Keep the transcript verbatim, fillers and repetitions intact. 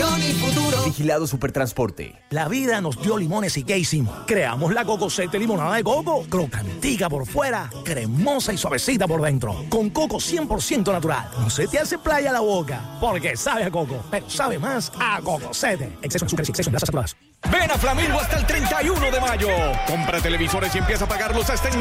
innovación y futuro. Vigilado Supertransporte. La vida nos dio limones y ¿qué hicimos? Creamos la Cocosete limonada de coco. Crocantica por fuera, cremosa y suavecita por dentro. Con coco cien por ciento natural. No se te hace playa la boca, porque sabe a coco, pero sabe más a Cocosete. Exceso de azúcar y exceso de grasas saturadas. Ven a Flamingo hasta el treinta y uno de mayo. Compra televisores y empieza a pagarlos hasta en